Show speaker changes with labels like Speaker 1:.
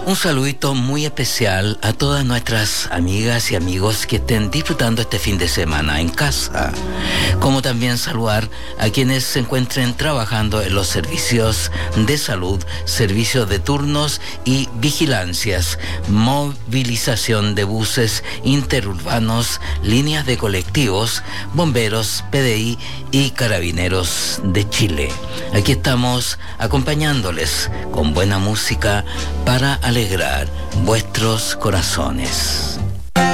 Speaker 1: Un saludito muy especial a todas nuestras amigas y amigos que estén disfrutando este fin de semana en casa, como también saludar a quienes se encuentren trabajando en los servicios de salud, servicios de turnos y vigilancias, movilización de buses interurbanos, líneas de colectivos, bomberos, PDI y carabineros de Chile. Aquí estamos acompañándoles con buena música para alegrar vuestros corazones.